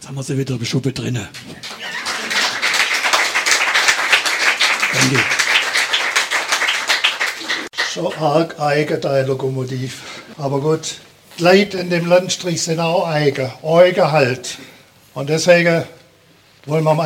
Jetzt haben wir sie wieder im Schuppe drinnen. Danke. Schon arg eigen, der Lokomotiv. Aber gut, die Leute in dem Landstrich sind auch eigen halt. Und deswegen wollen wir mal